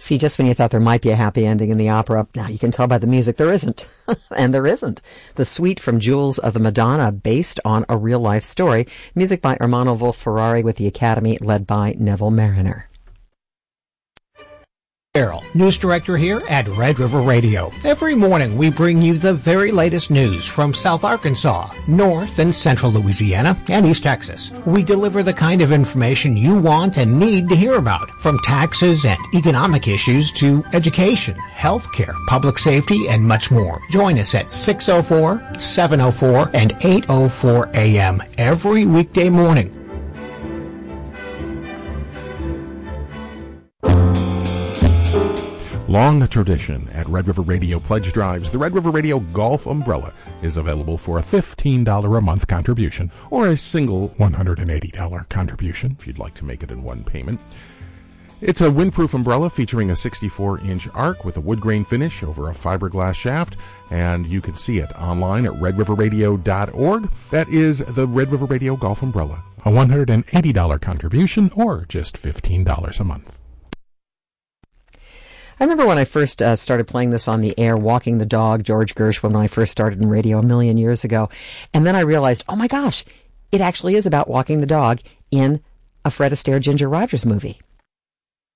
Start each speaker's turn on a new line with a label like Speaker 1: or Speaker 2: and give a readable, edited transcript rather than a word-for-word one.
Speaker 1: See, just when you thought there might be a happy ending in the opera, now you can tell by the music there isn't. And there isn't. The suite from Jewels of the Madonna, based on a real-life story. Music by Ermanno Wolf-Ferrari with the Academy, led by Neville Mariner.
Speaker 2: Carol, news director here at Red River Radio. Every morning we bring you the very latest news from South Arkansas, North and Central Louisiana, and East Texas. We deliver the kind of information you want and need to hear about, from taxes and economic issues to education, healthcare, public safety, and much more. Join us at 6:04, 7:04, and 8:04 a.m. every weekday morning.
Speaker 3: Long tradition at Red River Radio pledge drives. The Red River Radio Golf Umbrella is available for a $15 a month contribution or a single $180 contribution if you'd like to make it in one payment. It's a windproof umbrella featuring a 64-inch arc with a wood grain finish over a fiberglass shaft, and you can see it online at redriverradio.org. That is the Red River Radio Golf Umbrella, a $180 contribution or just $15 a month.
Speaker 1: I remember when I first started playing this on the air, Walking the Dog, George Gershwin, when I first started in radio a million years ago. And then I realized, oh my gosh, it actually is about walking the dog in a Fred Astaire, Ginger Rogers movie.